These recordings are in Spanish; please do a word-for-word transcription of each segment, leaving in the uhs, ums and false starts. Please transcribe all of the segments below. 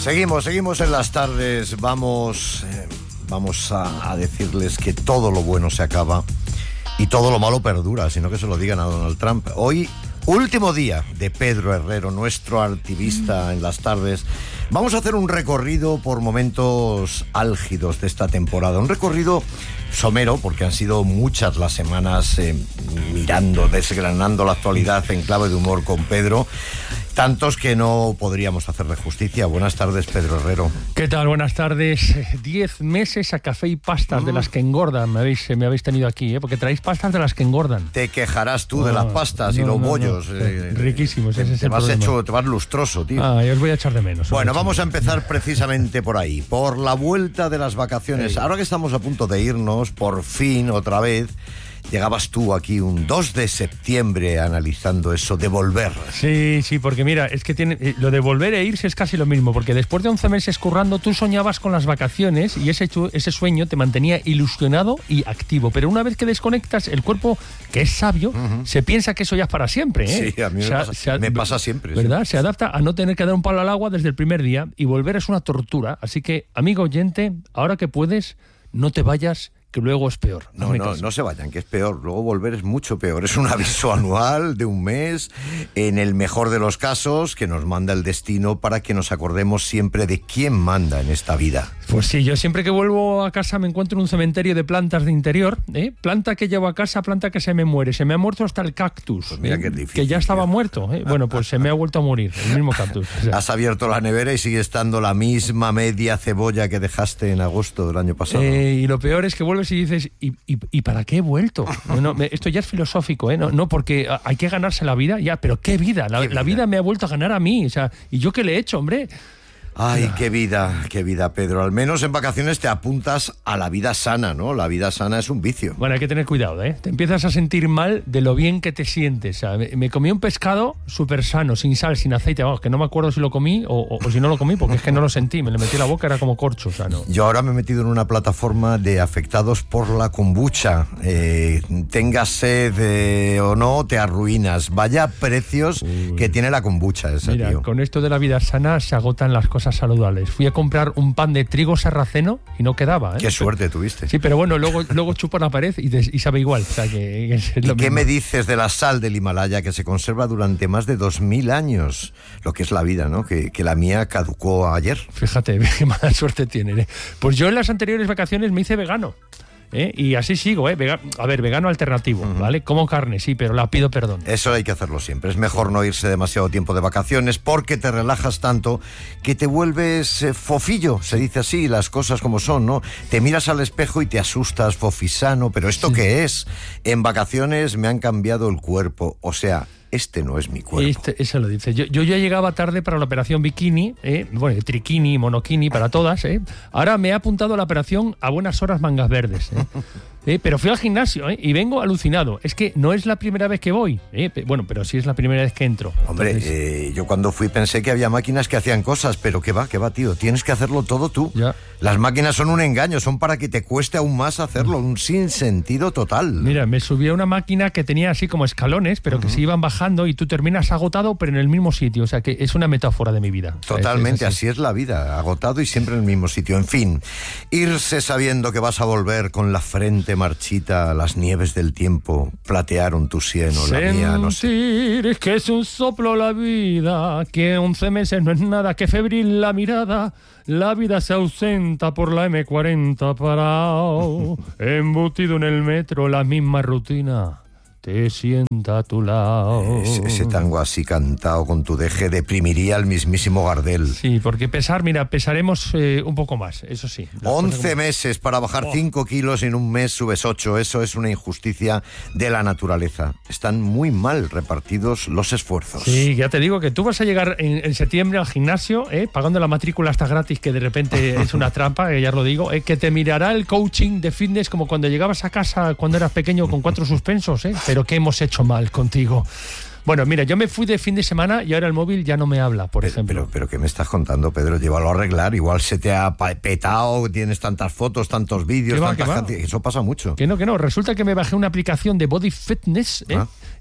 Seguimos, seguimos en las tardes. Vamos, eh, vamos a, a decirles que todo lo bueno se acaba y todo lo malo perdura, sino que se lo digan a Donald Trump. Hoy, último día de Pedro Herrero, nuestro activista en las tardes. Vamos a hacer un recorrido por momentos álgidos de esta temporada. Un recorrido somero, porque han sido muchas las semanas eh, mirando, desgranando la actualidad en clave de humor con Pedro. Tantos que no podríamos hacerle justicia. Buenas tardes, Pedro Herrero. ¿Qué tal? Buenas tardes. Diez meses a café y pastas mm. de las que engordan. Me habéis, me habéis tenido aquí, ¿eh? Porque traéis pastas de las que engordan. Te quejarás tú no, de las pastas no, y los no, bollos. No. Eh, Riquísimos, ese te, es te el vas problema. hecho, te vas lustroso, tío. Ah, yo os voy a echar de menos. Bueno, vamos a empezar precisamente por ahí. Por la vuelta de las vacaciones. Sí. Ahora que estamos a punto de irnos, por fin, otra vez... Llegabas tú aquí un dos de septiembre analizando eso de volver. Sí, sí, porque mira, es que tiene, lo de volver e irse es casi lo mismo, porque después de once meses currando tú soñabas con las vacaciones y ese, ese sueño te mantenía ilusionado y activo, pero una vez que desconectas, el cuerpo, que es sabio, uh-huh. se piensa que eso ya es para siempre, ¿eh? Sí, a mí me, se, pasa, se, me pasa siempre. ¿Verdad? Sí. Se adapta a no tener que dar un palo al agua desde el primer día y volver es una tortura, así que, amigo oyente, ahora que puedes, no te vayas, que luego es peor. No, no, no, no se vayan, que es peor. Luego volver es mucho peor. Es un aviso anual de un mes, en el mejor de los casos, que nos manda el destino para que nos acordemos siempre de quién manda en esta vida. Pues sí, yo siempre que vuelvo a casa me encuentro en un cementerio de plantas de interior, ¿eh? Planta que llevo a casa, planta que se me muere. Se me ha muerto hasta el cactus, pues mira ¿eh? que, es difícil, que ya estaba tío. muerto. ¿eh? Bueno, pues se me ha vuelto a morir, el mismo cactus. O sea. Has abierto la nevera y sigue estando la misma media cebolla que dejaste en agosto del año pasado. Eh, y lo peor es que vuelves y dices, ¿y, y, y para qué he vuelto? No, no, esto ya es filosófico, ¿eh? No, no, porque hay que ganarse la vida, ya, pero ¿qué vida? La, ¿Qué vida? La vida me ha vuelto a ganar a mí, o sea, ¿y yo qué le he hecho, hombre? Ay, qué vida, qué vida, Pedro. Al menos en vacaciones te apuntas a la vida sana, ¿no? La vida sana es un vicio. Bueno, hay que tener cuidado, ¿eh? Te empiezas a sentir mal de lo bien que te sientes. O sea, me, me comí un pescado súper sano, sin sal, sin aceite. Vamos, que no me acuerdo si lo comí o, o, o si no lo comí, porque es que no lo sentí. Me lo metí en la boca, era como corcho, o sea, no. Yo ahora me he metido en una plataforma de afectados por la kombucha. Eh, tengas sed eh, o no, te arruinas. Vaya precios Uy. que tiene la kombucha esa, Mira, tío. Con esto de la vida sana se agotan las cosas saludables. Fui a comprar un pan de trigo sarraceno y no quedaba, ¿eh? Qué suerte tuviste. Sí, pero bueno, luego, luego chupo la pared y, de, y sabe igual. O sea, que es ¿Y lo qué mismo. me dices de la sal del Himalaya que se conserva durante más de dos mil años? Lo que es la vida, ¿no? Que, que la mía caducó ayer. Fíjate, qué mala suerte tienen, ¿eh? Pues yo en las anteriores vacaciones me hice vegano. ¿Eh? Y así sigo, ¿eh? Vega- a ver, vegano alternativo, uh-huh. ¿vale? Como carne, sí, pero la pido perdón. Eso hay que hacerlo siempre. Es mejor no irse demasiado tiempo de vacaciones porque te relajas tanto que te vuelves eh, fofillo, se dice así, las cosas como son, ¿no? Te miras al espejo y te asustas, fofisano, pero ¿esto sí. qué es? En vacaciones me han cambiado el cuerpo, o sea... Este no es mi cuerpo. Este, eso lo dice. Yo, yo ya llegaba tarde para la operación bikini, ¿eh? Bueno, triquini, monokini, para todas, ¿eh? Ahora me he apuntado a la operación a buenas horas mangas verdes, ¿eh? Eh, pero fui al gimnasio, ¿eh? Y vengo alucinado. Es que no es la primera vez que voy, ¿eh? Bueno, pero sí es la primera vez que entro. Hombre, Entonces... eh, yo cuando fui pensé que había máquinas que hacían cosas, pero qué va, qué va, tío. Tienes que hacerlo todo tú. Ya. Las máquinas son un engaño, son para que te cueste aún más hacerlo, un sinsentido total. Mira, me subí a una máquina que tenía así como escalones, pero que uh-huh. se iban bajando y tú terminas agotado, pero en el mismo sitio. O sea, que es una metáfora de mi vida. Totalmente, o sea, es así. así es la vida, agotado y siempre en el mismo sitio. En fin, irse sabiendo que vas a volver con la frente marchita, las nieves del tiempo platearon tu sien o la mía, no sé. Sentir que es un soplo la vida, que once meses no es nada, que febril la mirada, la vida se ausenta por la eme cuarenta parado, embutido en el metro, la misma rutina. Te sienta a tu lado. Ese, ese tango así cantado con tu deje deprimiría al mismísimo Gardel. Sí, porque pesar, mira, pesaremos eh, un poco más, eso sí. once como... meses para bajar cinco oh. kilos y en un mes subes ocho. Eso es una injusticia de la naturaleza. Están muy mal repartidos los esfuerzos. Sí, ya te digo que tú vas a llegar en, en septiembre al gimnasio, eh, pagando la matrícula hasta gratis, que de repente es una trampa, eh, ya lo digo, eh, que te mirará el coaching de fitness como cuando llegabas a casa cuando eras pequeño con cuatro suspensos, eh. Pero ¿qué hemos hecho mal contigo? Bueno, mira, yo me fui de fin de semana y ahora el móvil ya no me habla, por pero, ejemplo. Pero, pero ¿qué me estás contando, Pedro? Llévalo a arreglar. Igual se te ha petado, tienes tantas fotos, tantos vídeos, va, tantas va? canciones. Eso pasa mucho. Que no, que no. Resulta que me bajé una aplicación de Body Fitness, ¿eh? Ah.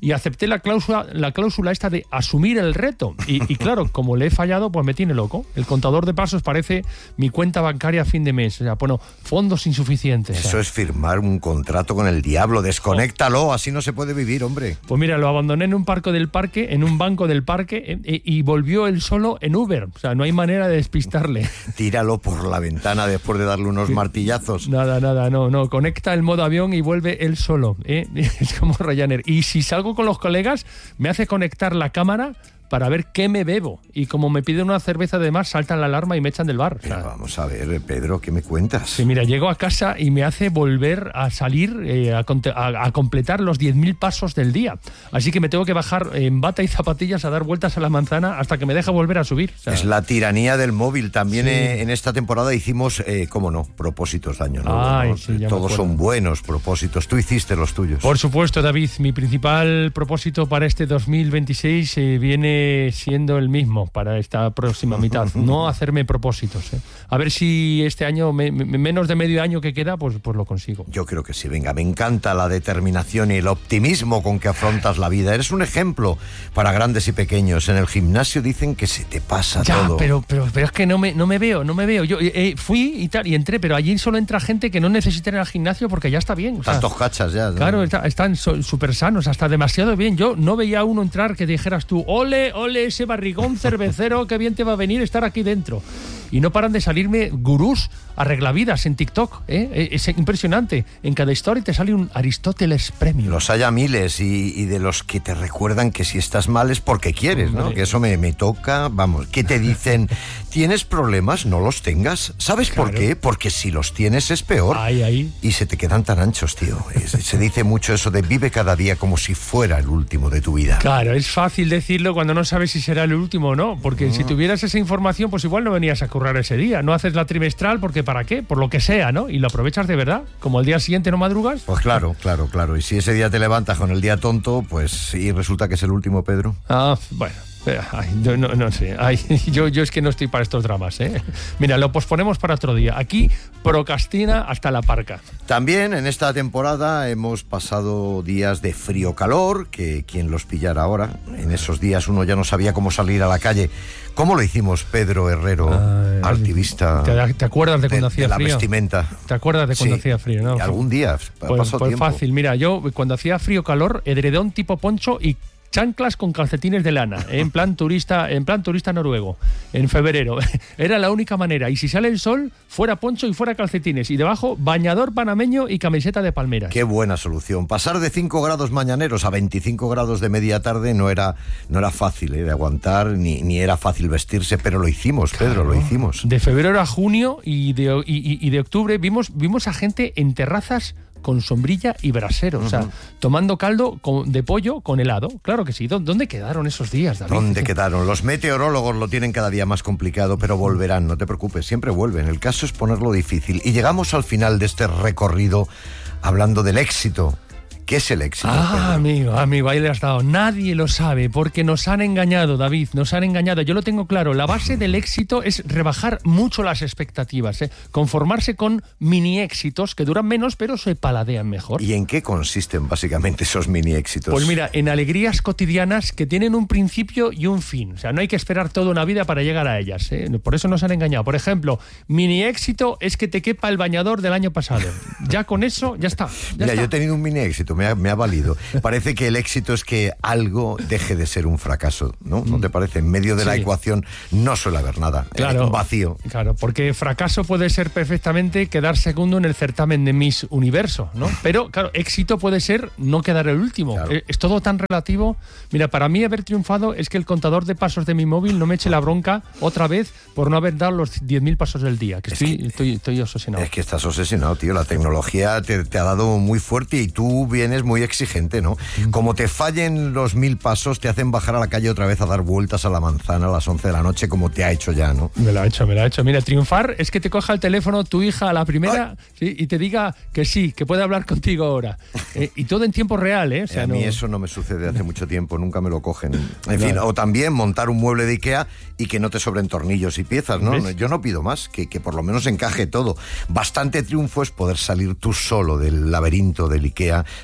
y acepté la cláusula, la cláusula esta de asumir el reto. Y, y claro, como le he fallado, pues me tiene loco. El contador de pasos parece mi cuenta bancaria a fin de mes. O sea, bueno, fondos insuficientes. Eso o sea. es firmar un contrato con el diablo. Desconéctalo, oh. así no se puede vivir, hombre. Pues mira, lo abandoné en un parco del parque, en un banco del parque, eh, y volvió él solo en Uber. O sea, no hay manera de despistarle. Tíralo por la ventana después de darle unos martillazos. Nada, nada, no, no. Conecta el modo avión y vuelve él solo. ¿eh? Es como Ryanair. Y si salgo con los colegas, me hace conectar la cámara para ver qué me bebo. Y como me piden una cerveza de más, saltan la alarma y me echan del bar. O sea, Pero vamos a ver, Pedro, ¿qué me cuentas? Sí, mira, llego a casa y me hace volver a salir, eh, a, a, a completar los diez mil pasos del día. Así que me tengo que bajar en bata y zapatillas a dar vueltas a la manzana hasta que me deje volver a subir. O sea, es la tiranía del móvil. También sí. eh, en esta temporada hicimos, eh, cómo no, propósitos de año nuevo. Ay, ¿no? sí, Todos son buenos propósitos. Tú hiciste los tuyos. Por supuesto, David. Mi principal propósito para este dos mil veintiséis eh, viene siendo el mismo para esta próxima mitad, no hacerme propósitos. ¿eh? A ver si este año, me, me, menos de medio año que queda, pues, pues lo consigo. Yo creo que sí, venga, me encanta la determinación y el optimismo con que afrontas la vida. Eres un ejemplo para grandes y pequeños. En el gimnasio dicen que se te pasa ya, todo. Pero, pero, pero es que no me, no me veo, no me veo. Yo eh, fui y tal, y entré, pero allí solo entra gente que no necesita ir al gimnasio porque ya está bien. O sea, tantos cachas ya. ¿no? Claro, está, están súper sanos, hasta demasiado bien. Yo no veía a uno entrar que dijeras tú, ole, ole, ese barrigón cervecero, qué bien te va a venir estar aquí dentro. Y no paran de salirme gurús arreglavidas en TikTok. ¿eh? Es impresionante. En cada story te sale un Aristóteles Premium. Los haya miles y, y de los que te recuerdan que si estás mal es porque quieres, ¿no? Que eso me, me toca, vamos, que te dicen, ¿tienes problemas? No los tengas. ¿Sabes claro. por qué? Porque si los tienes es peor. Ahí, ahí. Y se te quedan tan anchos, tío. Es, se dice mucho eso de vive cada día como si fuera el último de tu vida. Claro, es fácil decirlo cuando no sabes si será el último o no, porque mm. si tuvieras esa información, pues igual no venías a currar ese día. No haces la trimestral porque ¿para qué? Por lo que sea, ¿no? Y lo aprovechas de verdad. Como al día siguiente no madrugas. Pues claro, claro, claro. Y si ese día te levantas con el día tonto, pues sí, resulta que es el último, Pedro. Ah, bueno. Ay, no, no, no sé. Ay, yo, yo es que no estoy para estos dramas, ¿eh? Mira, lo posponemos para otro día. Aquí procrastina hasta la parca. También en esta temporada hemos pasado días de frío-calor, que quien los pillara ahora. En esos días uno ya no sabía cómo salir a la calle. ¿Cómo lo hicimos, Pedro Herrero, Ay, activista? ¿Te, ¿Te acuerdas de cuando de, hacía de la frío? vestimenta. ¿Te acuerdas de cuando sí. hacía frío? ¿No? Y algún día. Pues, pues fácil. Mira, yo cuando hacía frío-calor, edredón tipo poncho y chanclas con calcetines de lana, en plan turista, en plan turista noruego, en febrero. Era la única manera. Y si sale el sol, fuera poncho y fuera calcetines. Y debajo, bañador panameño y camiseta de palmeras. Qué buena solución. Pasar de cinco grados mañaneros a veinticinco grados de media tarde no era, no era fácil ¿eh? de aguantar, ni, ni era fácil vestirse, pero lo hicimos, Pedro, claro. lo hicimos. De febrero a junio y de, y, y de octubre vimos, vimos a gente en terrazas con sombrilla y brasero, uh-huh. o sea, tomando caldo con, de pollo con helado. Claro que sí. ¿Dónde quedaron esos días, David? ¿Dónde quedaron? Los meteorólogos lo tienen cada día más complicado, pero volverán, no te preocupes, siempre vuelven. El caso es ponerlo difícil. Y llegamos al final de este recorrido hablando del éxito. ¿Qué es el éxito? Ah, Pedro? amigo, amigo, ahí le has dado. Nadie lo sabe porque nos han engañado, David, nos han engañado. Yo lo tengo claro. La base del éxito es rebajar mucho las expectativas, ¿eh? Conformarse con mini éxitos que duran menos pero se paladean mejor. ¿Y en qué consisten básicamente esos mini éxitos? Pues mira, en alegrías cotidianas que tienen un principio y un fin. O sea, no hay que esperar toda una vida para llegar a ellas, ¿eh? Por eso nos han engañado. Por ejemplo, mini éxito es que te quepa el bañador del año pasado. Ya con eso, ya está. Ya mira, está. yo he tenido un mini éxito. Me ha, me ha valido. Parece que el éxito es que algo deje de ser un fracaso, ¿no? ¿No te parece? En medio de sí. la ecuación no suele haber nada. Claro, eh, un vacío. Claro, porque fracaso puede ser perfectamente quedar segundo en el certamen de Miss Universo, ¿no? Pero, claro, éxito puede ser no quedar el último. Claro. Es, es todo tan relativo. Mira, para mí haber triunfado es que el contador de pasos de mi móvil no me eche la bronca otra vez por no haber dado los diez mil pasos del día, que, estoy, que estoy, estoy obsesionado. Es que estás obsesionado, tío. La tecnología te, te ha dado muy fuerte y tú vienes muy exigente, ¿no? Como te fallen los mil pasos, te hacen bajar a la calle otra vez a dar vueltas a la manzana a las once de la noche, como te ha hecho ya, ¿no? Me lo ha hecho, me lo ha hecho. Mira, triunfar es que te coja el teléfono tu hija a la primera ¿sí? y te diga que sí, que puede hablar contigo ahora. Eh, y todo en tiempo real, ¿eh? O sea, a mí no... eso no me sucede hace mucho tiempo, nunca me lo cogen. En claro. fin, o también montar un mueble de Ikea y que no te sobren tornillos y piezas, ¿no? ¿Ves? Yo no pido más, que, que por lo menos encaje todo. Bastante triunfo es poder salir tú solo del laberinto del Ikea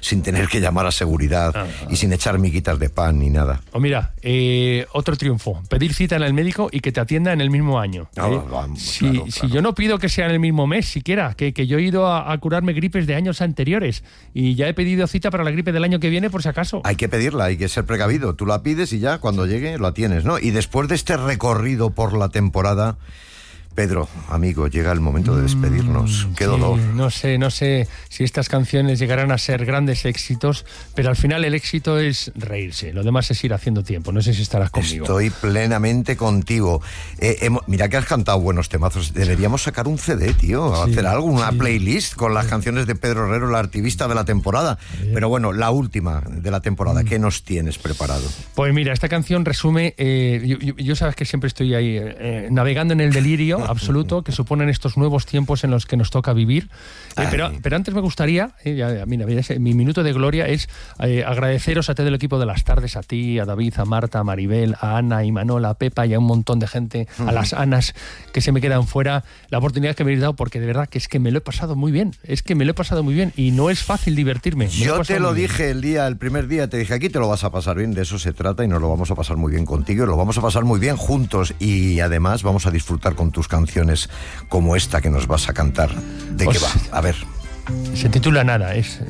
sin tener que llamar a seguridad Ah. y sin echar miguitas de pan ni nada. O mira, eh, otro triunfo, pedir cita en el médico y que te atienda en el mismo año. Ah, ¿eh? vamos, si, claro, si claro. yo no pido que sea en el mismo mes siquiera, que, que yo he ido a, a curarme gripes de años anteriores y ya he pedido cita para la gripe del año que viene por si acaso. Hay que pedirla, hay que ser precavido. Tú la pides y ya cuando llegue la tienes, ¿no? Y después de este recorrido por la temporada, Pedro, amigo, llega el momento de despedirnos. Qué Sí, dolor. No sé, no sé si estas canciones llegarán a ser grandes éxitos, pero al final el éxito es reírse. Lo demás es ir haciendo tiempo. No sé si estarás conmigo. Estoy plenamente contigo. Eh, hemo- mira que has cantado buenos temazos. Deberíamos sacar un C D, tío. Sí, hacer algo, una sí. playlist con las canciones de Pedro Herrero, el artista de la temporada. Pero bueno, la última de la temporada. ¿Qué nos tienes preparado? Pues mira, esta canción resume, eh, yo, yo- yo sabes que siempre estoy ahí eh, eh, navegando en el delirio absoluto que suponen estos nuevos tiempos en los que nos toca vivir. Eh, pero, pero antes me gustaría, eh, ya, ya, mira, mira, ese- mi minuto de gloria es eh, agradeceros a todo el equipo de las tardes, a ti, a David, a Marta, a Maribel, a Ana, a Imanol, a Pepa y a un montón de gente, a las Anas que se me quedan fuera, la oportunidad que me habéis dado, porque de verdad que es que me lo he pasado muy bien, es que me lo he pasado muy bien y no es fácil divertirme. Me lo he Yo pasado te lo muy bien. dije el día, el primer día, te dije, aquí te lo vas a pasar bien, de eso se trata y nos lo vamos a pasar muy bien contigo y lo vamos a pasar muy bien juntos y además vamos a disfrutar con tus canciones como esta que nos vas a cantar. ¿De Pues- qué va? A ver. Se titula Nada, es...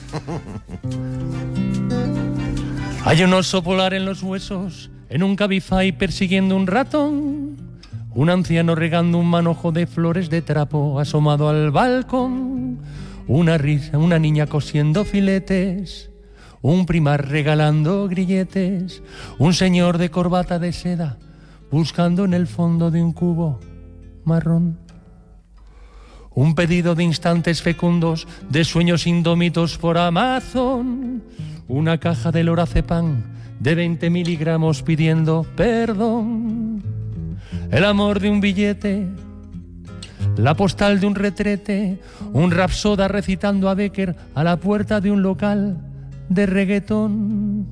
Hay un oso polar en los huesos, en un Cabify persiguiendo un ratón, un anciano regando un manojo de flores de trapo asomado al balcón, una risa, una niña cosiendo filetes, un primar regalando grilletes, un señor de corbata de seda buscando en el fondo de un cubo marrón. Un pedido de instantes fecundos, de sueños indómitos por Amazon. Una caja de lorazepam de veinte miligramos pidiendo perdón. El amor de un billete, la postal de un retrete, un rapsoda recitando a Becker a la puerta de un local de reggaetón.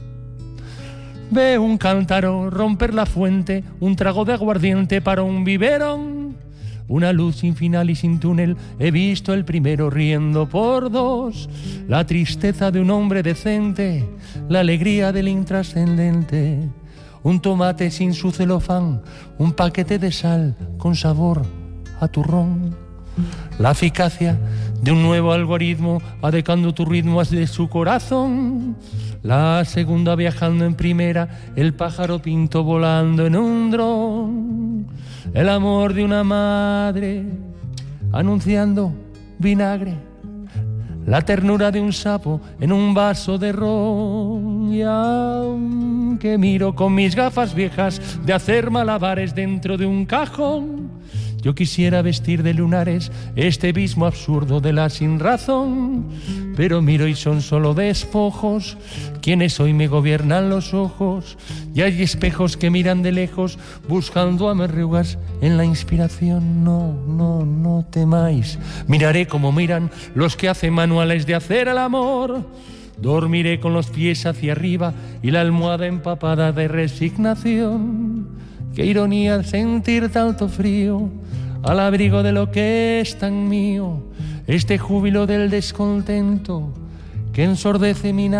Ve un cántaro romper la fuente, un trago de aguardiente para un biberón. Una luz sin final y sin túnel, he visto el primero riendo por dos. La tristeza de un hombre decente, la alegría del intrascendente. Un tomate sin su celofán, un paquete de sal con sabor a turrón. La eficacia de un nuevo algoritmo adecuando tu ritmo de su corazón. La segunda viajando en primera, el pájaro pinto volando en un dron. El amor de una madre anunciando vinagre. La ternura de un sapo en un vaso de ron. Y aunque miro con mis gafas viejas de hacer malabares dentro de un cajón, yo quisiera vestir de lunares este abismo absurdo de la sinrazón. Pero miro y son solo despojos, quienes hoy me gobiernan los ojos. Y hay espejos que miran de lejos, buscando amarrugas en la inspiración. No, no, no temáis, miraré como miran los que hacen manuales de hacer el amor. Dormiré con los pies hacia arriba y la almohada empapada de resignación. Qué ironía sentir tanto frío al abrigo de lo que es tan mío, este júbilo del descontento que ensordece mi